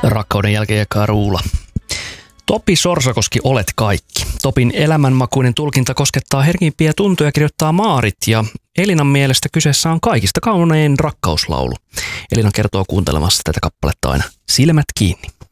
Rakkauden jälkeen jakaa Ruula. Topi Sorsakoski, olet kaikki. Topin elämänmakuinen tulkinta koskettaa herkimpiä tuntoja, kirjoittaa Maarit, ja Elinan mielestä kyseessä on kaikista kaunein rakkauslaulu. Elina kertoo kuuntelemassa tätä kappaletta aina silmät kiinni.